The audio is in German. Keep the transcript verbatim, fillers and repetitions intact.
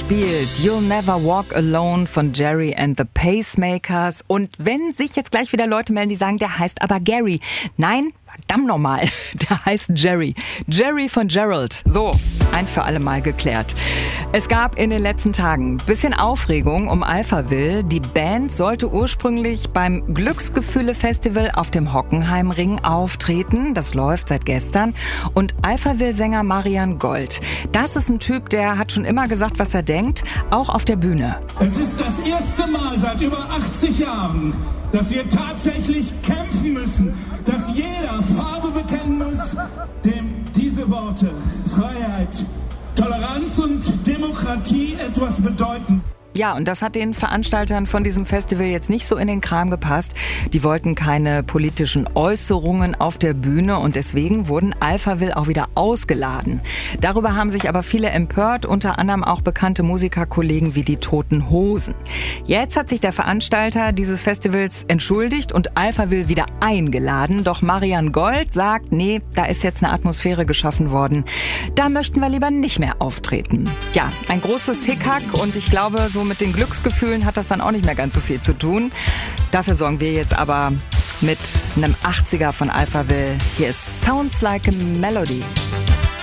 gespielt. You'll Never Walk Alone von Jerry and the Pacemakers. Und wenn sich jetzt gleich wieder Leute melden, die sagen, der heißt aber Gary. Nein, verdammt nochmal, der heißt Jerry. Jerry von Gerald. So, ein für alle Mal geklärt. Es gab in den letzten Tagen ein bisschen Aufregung um Alphaville. Die Band sollte ursprünglich beim Glücksgefühle-Festival auf dem Hockenheimring auftreten. Das läuft seit gestern. Und Alphaville-Sänger Marian Gold, das ist ein Typ, der hat schon immer gesagt, was er denkt, auch auf der Bühne. Es ist das erste Mal seit über achtzig Jahren, dass wir tatsächlich kämpfen müssen, dass jeder Farbe bekennen muss, dem diese Worte Freiheit, Toleranz und Demokratie etwas bedeuten. Ja, und das hat den Veranstaltern von diesem Festival jetzt nicht so in den Kram gepasst. Die wollten keine politischen Äußerungen auf der Bühne und deswegen wurden Alphaville auch wieder ausgeladen. Darüber haben sich aber viele empört, unter anderem auch bekannte Musikerkollegen wie die Toten Hosen. Jetzt hat sich der Veranstalter dieses Festivals entschuldigt und Alphaville wieder eingeladen. Doch Marian Gold sagt, nee, da ist jetzt eine Atmosphäre geschaffen worden. Da möchten wir lieber nicht mehr auftreten. Ja, ein großes Hickhack und ich glaube, so mit den Glücksgefühlen hat das dann auch nicht mehr ganz so viel zu tun. Dafür sorgen wir jetzt aber mit einem achtziger von Alphaville. Hier ist Sounds Like a Melody.